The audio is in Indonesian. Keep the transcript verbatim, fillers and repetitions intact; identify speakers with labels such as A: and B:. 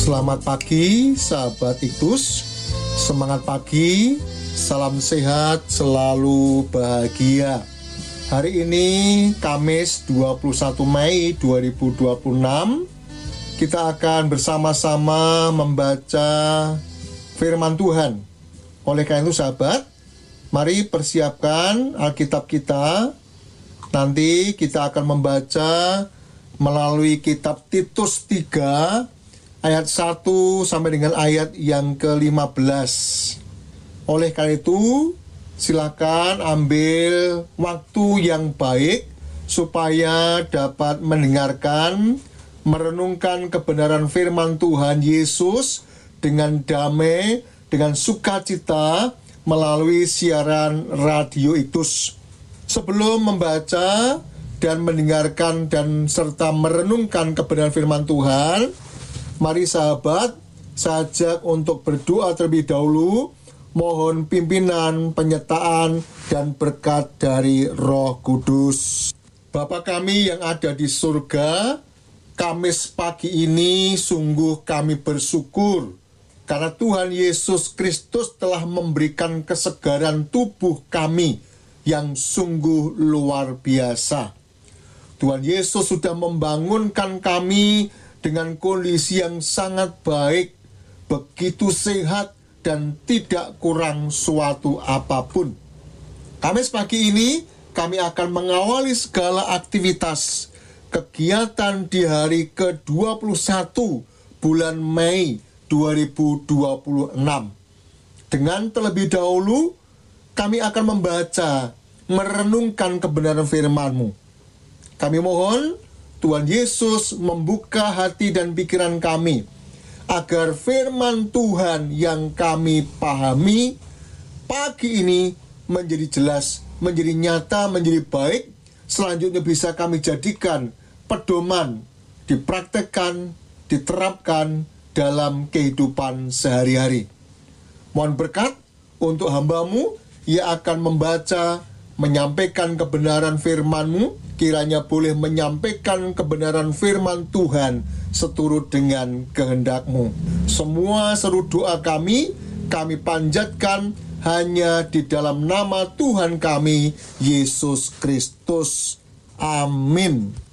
A: Selamat pagi sahabat Iktus. Semangat pagi, salam sehat, selalu bahagia. Hari ini Kamis dua puluh satu Mei dua ribu dua puluh enam. Kita akan bersama-sama membaca firman Tuhan. Oleh karena itu sahabat, mari persiapkan Alkitab kita. Nanti kita akan membaca melalui kitab Titus tiga ayat satu sampai dengan ayat yang ke lima belas. Oleh karena itu, silakan ambil waktu yang baik supaya dapat mendengarkan, merenungkan kebenaran firman Tuhan Yesus dengan damai, dengan sukacita melalui siaran radio Iktus. Sebelum membaca dan mendengarkan dan serta merenungkan kebenaran firman Tuhan, mari sahabat, saya ajak untuk berdoa terlebih dahulu, mohon pimpinan, penyertaan, dan berkat dari Roh Kudus. Bapa kami yang ada di surga, Kamis pagi ini sungguh kami bersyukur karena Tuhan Yesus Kristus telah memberikan kesegaran tubuh kami yang sungguh luar biasa. Tuhan Yesus sudah membangunkan kami dengan kondisi yang sangat baik, begitu sehat dan tidak kurang suatu apapun. Kamis pagi ini kami akan mengawali segala aktivitas kegiatan di hari ke dua puluh satu bulan Mei dua ribu dua puluh enam. Dengan terlebih dahulu kami akan membaca, merenungkan kebenaran firman-Mu. Kami mohon Tuhan Yesus membuka hati dan pikiran kami, agar firman Tuhan yang kami pahami pagi ini menjadi jelas, menjadi nyata, menjadi baik, selanjutnya bisa kami jadikan pedoman, dipraktekkan, diterapkan dalam kehidupan sehari-hari. Mohon berkat untuk hamba-Mu yang akan membaca, menyampaikan kebenaran firman-Mu, kiranya boleh menyampaikan kebenaran firman Tuhan seturut dengan kehendak-Mu. Semua seru doa kami, kami panjatkan hanya di dalam nama Tuhan kami, Yesus Kristus. Amin.